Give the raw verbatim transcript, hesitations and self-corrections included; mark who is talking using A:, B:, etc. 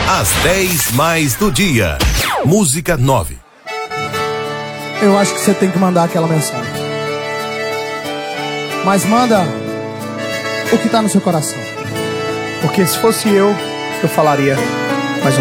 A: Às dez mais do dia. Música nove.
B: Eu acho que você tem que mandar aquela mensagem. Mas manda o que tá no seu coração.
C: Porque se fosse eu, eu falaria: